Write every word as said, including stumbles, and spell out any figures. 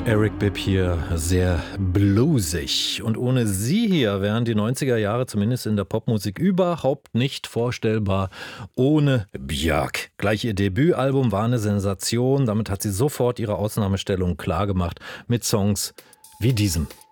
Eric Bibb hier, sehr bluesig. Und ohne sie hier wären die neunziger Jahre zumindest in der Popmusik überhaupt nicht vorstellbar. Ohne Björk. Gleich ihr Debütalbum war eine Sensation. Damit hat sie sofort ihre Ausnahmestellung klargemacht mit Songs wie diesem.